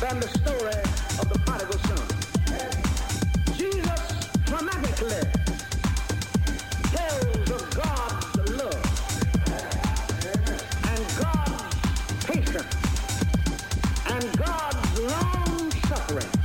than the story of the prodigal son. Jesus dramatically tells of God's love and God's patience and God's long suffering.